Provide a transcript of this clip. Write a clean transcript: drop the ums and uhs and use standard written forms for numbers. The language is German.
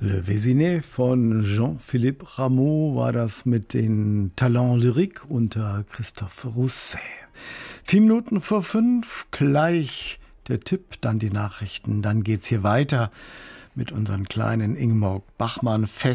Le Vésinet von Jean-Philippe Rameau war das mit den Talents Lyriques unter Christophe Rousset. 4 Minuten vor 5, gleich der Tipp, dann die Nachrichten, dann geht's hier weiter mit unseren kleinen Ingmar Bachmann